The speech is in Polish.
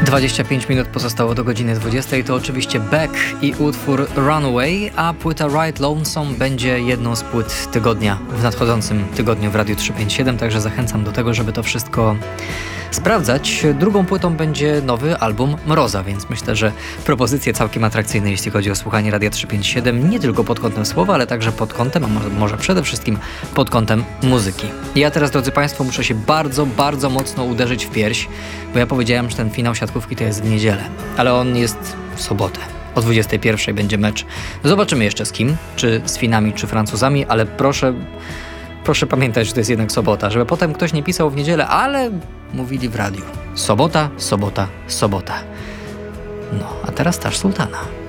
25 minut pozostało do godziny 20. To oczywiście Beck i utwór Runaway, a płyta Ride Lonesome będzie jedną z płyt tygodnia w nadchodzącym tygodniu w Radiu 357, także zachęcam do tego, żeby to wszystko sprawdzać. Drugą płytą będzie nowy album Mroza, więc myślę, że propozycje całkiem atrakcyjne, jeśli chodzi o słuchanie Radia 357, nie tylko pod kątem słowa, ale także pod kątem, a może przede wszystkim pod kątem muzyki. Ja teraz, drodzy Państwo, muszę się bardzo, bardzo mocno uderzyć w pierś, bo ja powiedziałem, że ten finał siatkówki to jest w niedzielę, ale on jest w sobotę. O 21:00 będzie mecz. Zobaczymy jeszcze z kim, czy z Finami, czy Francuzami, ale proszę pamiętać, że to jest jednak sobota, żeby potem ktoś nie pisał w niedzielę, ale mówili w radiu. Sobota, sobota, sobota. No, a teraz Tash Sultana.